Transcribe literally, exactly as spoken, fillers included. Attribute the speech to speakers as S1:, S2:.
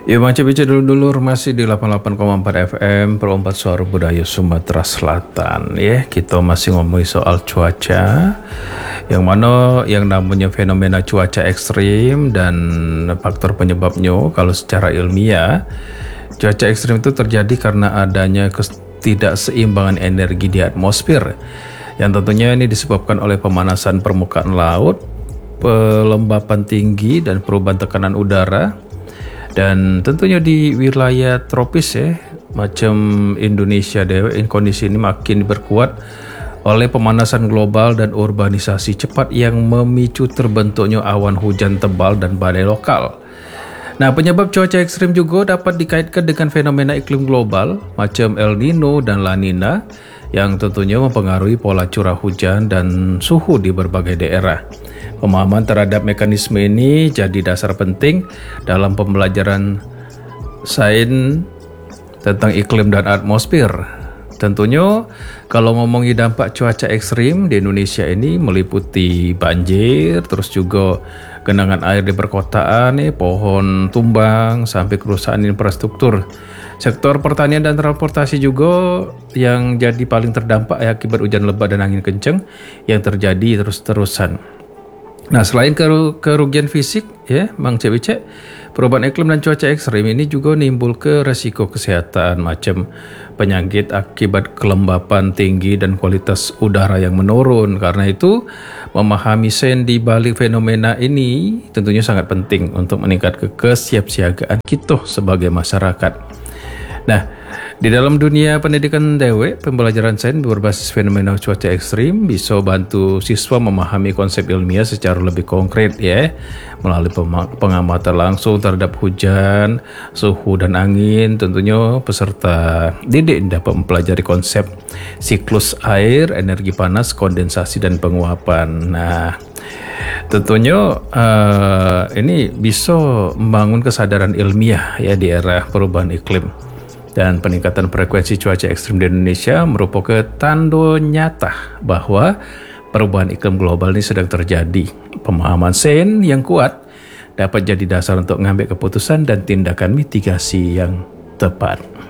S1: Ya macam bicara dulu-dulu masih di delapan puluh delapan koma empat F M Perompat Suara Budaya Sumatera Selatan ya. Kita masih ngomongin soal cuaca, yang mana yang namanya fenomena cuaca ekstrim dan faktor penyebabnya. Kalau secara ilmiah, cuaca ekstrim itu terjadi karena adanya ketidakseimbangan energi di atmosfer, yang tentunya ini disebabkan oleh pemanasan permukaan laut, pelembapan tinggi dan perubahan tekanan udara. Dan tentunya di wilayah tropis ya, macam Indonesia deh, kondisi ini makin berkuat oleh pemanasan global dan urbanisasi cepat yang memicu terbentuknya awan hujan tebal dan badai lokal. Nah, penyebab cuaca ekstrim juga dapat dikaitkan dengan fenomena iklim global macam El Nino dan La Nina, yang tentunya mempengaruhi pola curah hujan dan suhu di berbagai daerah. Pemahaman terhadap mekanisme ini jadi dasar penting dalam pembelajaran sains tentang iklim dan atmosfer. Tentunya kalau ngomongin dampak cuaca ekstrim di Indonesia ini meliputi banjir, terus juga genangan air di perkotaan, nih, pohon tumbang, sampai kerusakan infrastruktur. Sektor pertanian dan transportasi juga yang jadi paling terdampak ya, akibat hujan lebat dan angin kencang yang terjadi terus-terusan. Nah, selain kerugian fisik ya, Bang Cek, perubahan iklim dan cuaca ekstrim ini juga nimbul ke resiko kesehatan macam penyakit akibat kelembapan tinggi dan kualitas udara yang menurun. Karena itu, memahami sains di balik fenomena ini tentunya sangat penting untuk meningkatkan kesiapsiagaan kita sebagai masyarakat. Nah, di dalam dunia pendidikan dewe, pembelajaran sains berbasis fenomena cuaca ekstrim bisa bantu siswa memahami konsep ilmiah secara lebih konkret ya, melalui pengamatan langsung terhadap hujan, suhu dan angin. Tentunya peserta didik dapat mempelajari konsep siklus air, energi panas, kondensasi dan penguapan. Nah, tentunya uh, ini bisa membangun kesadaran ilmiah ya di era perubahan iklim. Dan peningkatan frekuensi cuaca ekstrim di Indonesia merupakan tanda nyata bahwa perubahan iklim global ini sedang terjadi. Pemahaman sains yang kuat dapat jadi dasar untuk mengambil keputusan dan tindakan mitigasi yang tepat.